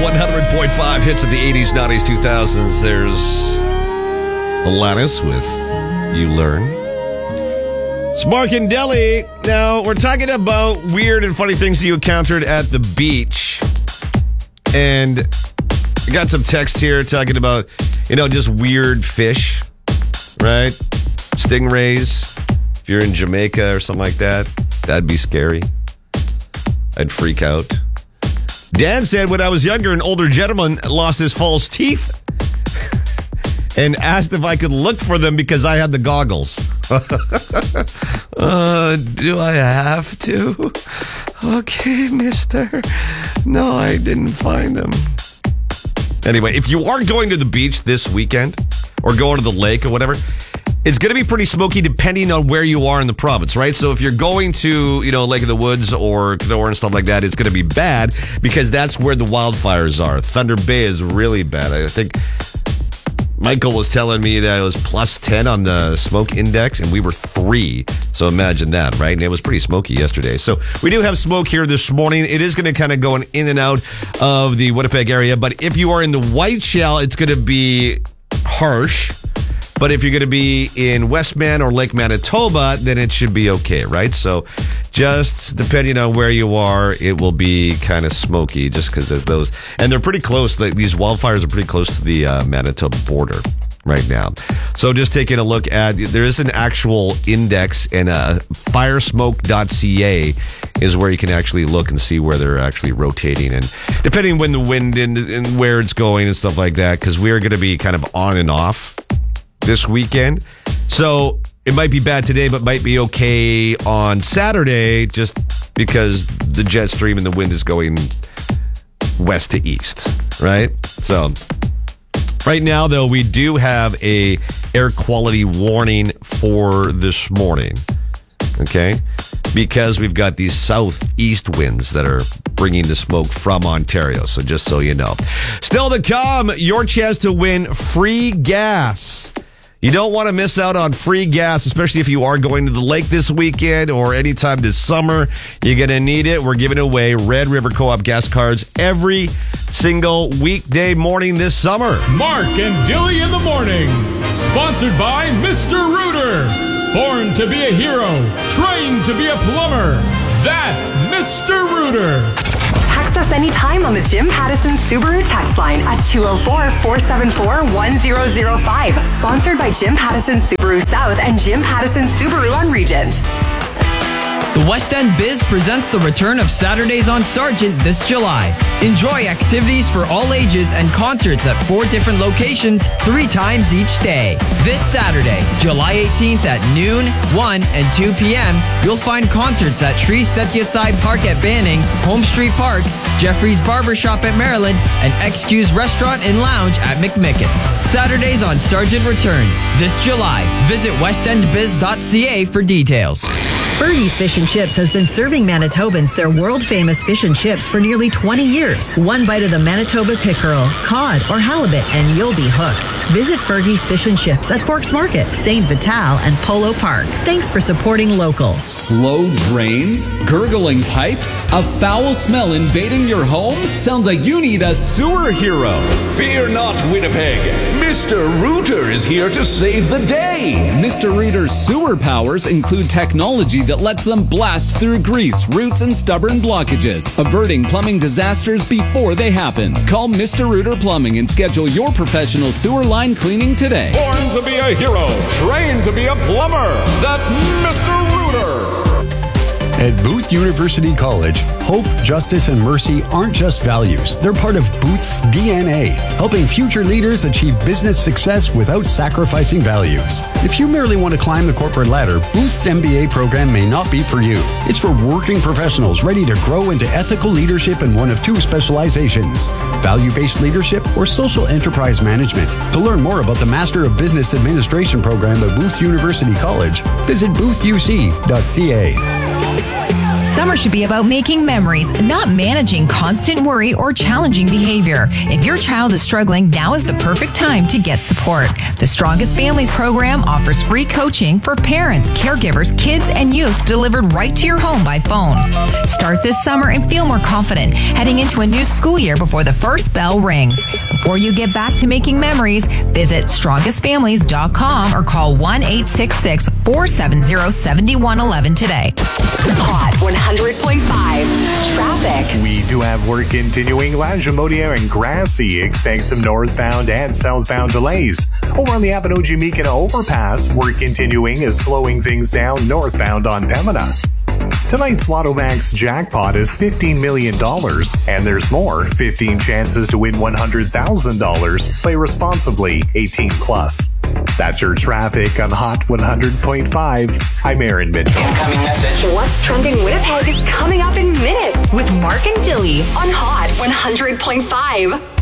100.5 hits of the 80s, 90s, 2000s. There's Alanis with You Learn. It's Mark and Deli. Now, we're talking about weird and funny things you encountered at the beach. And I got some text here talking about, just weird fish, right? Stingrays. If you're in Jamaica or something like that, that'd be scary. I'd freak out. Dan said, when I was younger, an older gentleman lost his false teeth and asked if I could look for them because I had the goggles. Do I have to? Okay, mister. No, I didn't find them. Anyway, if you are going to the beach this weekend or going to the lake or whatever, it's going to be pretty smoky depending on where you are in the province, right? So if you're going to, Lake of the Woods or Kenora and stuff like that, it's going to be bad because that's where the wildfires are. Thunder Bay is really bad. I think Michael was telling me that it was plus 10 on the smoke index and we were 3. So imagine that, right? And it was pretty smoky yesterday. So we do have smoke here this morning. It is going to kind of go in and out of the Winnipeg area. But if you are in the Whiteshell, it's going to be harsh. But if you're going to be in Westman or Lake Manitoba, then it should be okay, right? So just depending on where you are, it will be kind of smoky just because there's those. And they're pretty close. These wildfires are pretty close to the Manitoba border right now. So just taking a look at, there is an actual index, and firesmoke.ca is where you can actually look and see where they're actually rotating. And depending when the wind and where it's going and stuff like that, because we are going to be kind of on and off this weekend. So it might be bad today, but might be okay on Saturday just because the jet stream and the wind is going west to east, right? So right now, though, we do have a air quality warning for this morning, okay? Because we've got these southeast winds that are bringing the smoke from Ontario. So just so you know. Still to come, your chance to win free gas. You don't want to miss out on free gas, especially if you are going to the lake this weekend or anytime this summer. You're going to need it. We're giving away Red River Co-op gas cards every single weekday morning this summer. Mark and Dilly in the morning. Sponsored by Mr. Rooter. Born to be a hero. Trained to be a plumber. That's Mr. Rooter. Text us anytime on the Jim Pattison Subaru text line at 204-474-1005. Sponsored by Jim Pattison Subaru South and Jim Pattison Subaru on Regent. The West End Biz presents the return of Saturdays on Sargent this July. Enjoy activities for all ages and concerts at 4 different locations 3 times each day. This Saturday, July 18th at noon, 1 and 2 p.m., you'll find concerts at Tree Set-Aside Park at Banning, Home Street Park, Jeffrey's Barbershop at Maryland, and XQ's Restaurant and Lounge at McMicken. Saturdays on Sargent returns this July. Visit westendbiz.ca for details. Fergie's Fish and Chips has been serving Manitobans their world-famous fish and chips for nearly 20 years. One bite of the Manitoba pickerel, cod, or halibut, and you'll be hooked. Visit Fergie's Fish and Chips at Forks Market, St. Vital, and Polo Park. Thanks for supporting local. Slow drains? Gurgling pipes? A foul smell invading your home? Sounds like you need a sewer hero. Fear not, Winnipeg. Mr. Rooter is here to save the day. Mr. Rooter's sewer powers include technology that lets them blast through grease, roots, and stubborn blockages, averting plumbing disasters before they happen. Call Mr. Rooter Plumbing and schedule your professional sewer line cleaning today. Born to be a hero, trained to be a plumber. That's Mr. Rooter. At Booth University College, hope, justice, and mercy aren't just values. They're part of Booth's DNA, helping future leaders achieve business success without sacrificing values. If you merely want to climb the corporate ladder, Booth's MBA program may not be for you. It's for working professionals ready to grow into ethical leadership in one of 2 specializations, value-based leadership or social enterprise management. To learn more about the Master of Business Administration program at Booth University College, visit boothuc.ca. Summer should be about making memories, not managing constant worry or challenging behavior. If your child is struggling, now is the perfect time to get support. The Strongest Families program offers free coaching for parents, caregivers, kids, and youth delivered right to your home by phone. Start this summer and feel more confident heading into a new school year before the first bell rings. Before you get back to making memories, visit strongestfamilies.com or call 1-866-470-7111 today. Hot 100.5 traffic. We do have work continuing. Lanjamodia and Grassy expect some northbound and southbound delays. Over on the Apanoji-Mikina overpass, work continuing is slowing things down northbound on Pembina. Tonight's Lotto Max jackpot is $15 million, and there's more. 15 chances to win $100,000. Play responsibly, 18 plus. That's your traffic on Hot 100.5. I'm Aaron Mitchell. Incoming message. What's trending Winnipeg is coming up in minutes with Mark and Dilly on Hot 100.5.